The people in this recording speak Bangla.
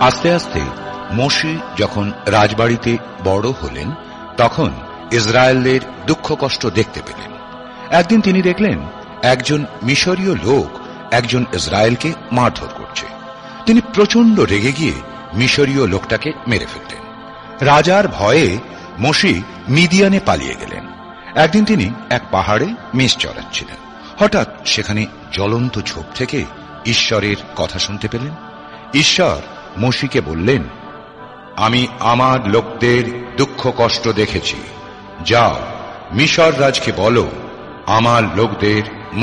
আস্তে আস্তে মোশি যখন রাজবাড়িতে বড় হলেন তখন ইসরায়েলদের দুঃখ কষ্ট দেখতে পেলেন। একদিন তিনি দেখলেন একজন মিশরীয় লোক একজন ইসরায়েলকে মারধর করছে। তিনি প্রচন্ড রেগে গিয়ে মিশরীয় লোকটাকে মেরে ফেললেন। রাজার ভয়ে মোশি মিদিয়ানে পালিয়ে গেলেন। একদিন তিনি এক পাহাড়ে মেষ চড়াচ্ছিলেন। হঠাৎ সেখানে জ্বলন্ত ঝোপ থেকে ঈশ্বরের কথা শুনতে পেলেন। ঈশ্বর মোশিকে বললেন, আমি আমার লোকদের দুঃখ কষ্ট দেখেছি। যাও, মিশর রাজকে বলো আমার লোকদের